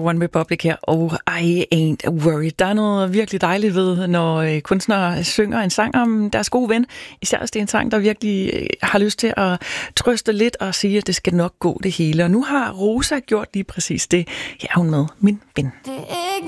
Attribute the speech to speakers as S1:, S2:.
S1: One Republic her, og I Ain't Worried. Der er noget virkelig dejligt ved, når kunstnere synger en sang om deres gode ven. Især hvis det er en sang, der virkelig har lyst til at trøste lidt og sige, at det skal nok gå det hele. Og nu har Rosa gjort lige præcis det. Her er hun med, Min Ven.